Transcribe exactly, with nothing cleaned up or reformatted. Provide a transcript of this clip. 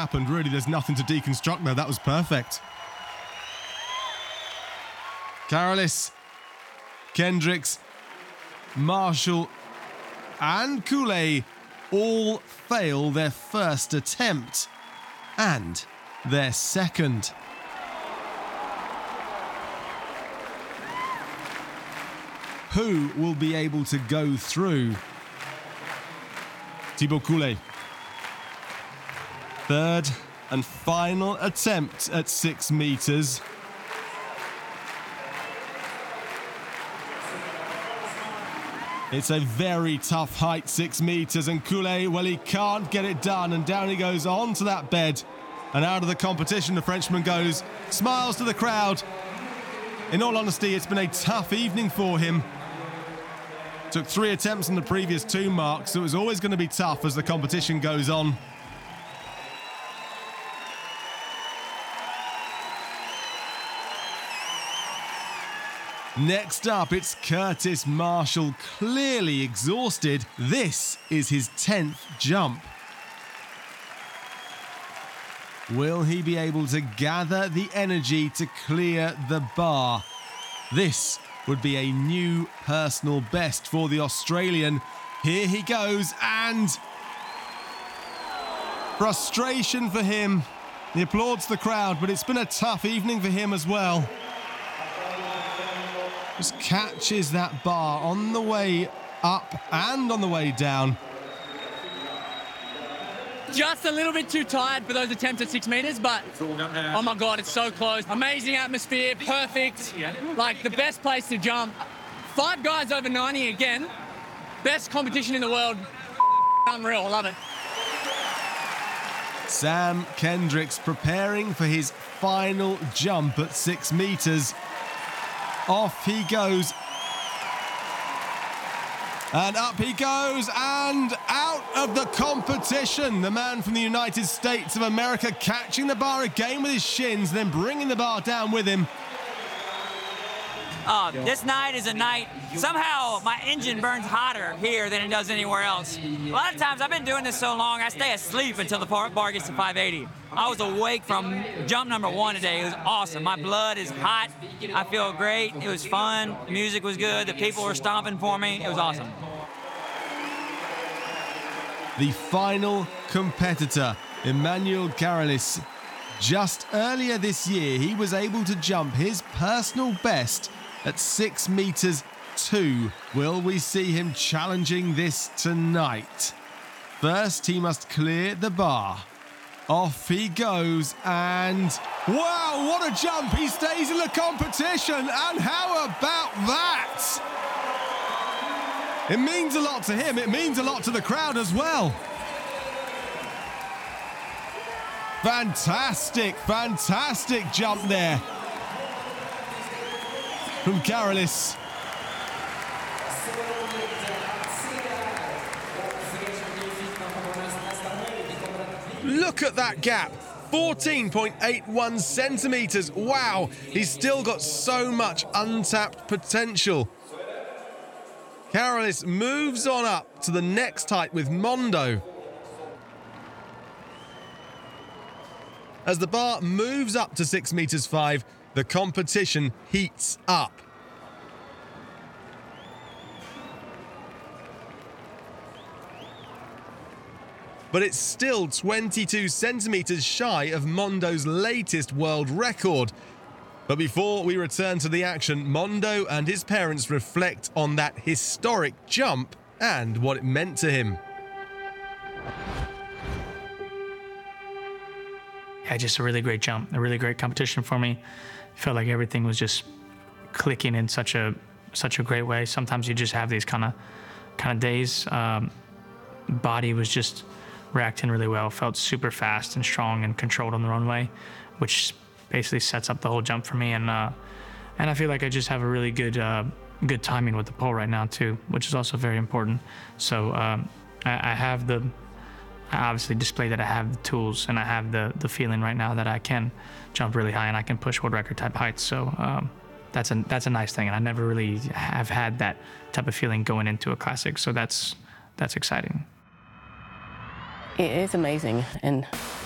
happened. Really, there's nothing to deconstruct there. That was perfect. Carolis, Kendricks, Marshall and Kooley all fail their first attempt and their second. Who will be able to go through? Thibaut Kooley. Third and final attempt at six meters. It's a very tough height, six meters, and Kooley, well, he can't get it done, and down he goes onto that bed, and out of the competition the Frenchman goes, smiles to the crowd. In all honesty, it's been a tough evening for him. Took three attempts on the previous two marks, so it was always going to be tough as the competition goes on. Next up, it's Curtis Marshall, clearly exhausted. This is his tenth jump. Will he be able to gather the energy to clear the bar? This would be a new personal best for the Australian. Here he goes, and frustration for him. He applauds the crowd, but it's been a tough evening for him as well. Just catches that bar on the way up and on the way down. Just a little bit too tired for those attempts at six meters, but oh my God, it's so close. Amazing atmosphere, perfect. Like the best place to jump. Five guys over ninety again. Best competition in the world. Unreal, I love it. Sam Kendricks preparing for his final jump at six meters. Off he goes. And up he goes and out of the competition. The man from the United States of America catching the bar again with his shins, then bringing the bar down with him. Uh, this night is a night, somehow my engine burns hotter here than it does anywhere else. A lot of times I've been doing this so long, I stay asleep until the bar gets to five eighty. I was awake from jump number one today. It was awesome. My blood is hot. I feel great. It was fun. Music was good. The people were stomping for me. It was awesome. The final competitor, Emmanuel Carolis. Just earlier this year, he was able to jump his personal best at six meters two. Will we see him challenging this tonight? First, he must clear the bar. Off he goes, and wow, what a jump! He stays in the competition, and how about that? It means a lot to him, it means a lot to the crowd as well. Fantastic, fantastic jump there from Carolis. Look at that gap, fourteen point eight one centimeters. Wow, he's still got so much untapped potential. Carolis moves on up to the next height with Mondo. As the bar moves up to six meters five, the competition heats up. But it's still twenty-two centimeters shy of Mondo's latest world record. But before we return to the action, Mondo and his parents reflect on that historic jump and what it meant to him. Yeah, just a really great jump, a really great competition for me. Felt like everything was just clicking in such a such a great way. Sometimes you just have these kind of kind of days. Um, body was just reacting really well. Felt super fast and strong and controlled on the runway, which basically sets up the whole jump for me. And uh, and I feel like I just have a really good uh, good timing with the pole right now too, which is also very important. So um, I, I have the. I obviously display that I have the tools and I have the the feeling right now that I can jump really high and I can push world record type heights. So um, that's a that's a nice thing, and I never really have had that type of feeling going into a classic. So that's that's exciting. It is amazing, and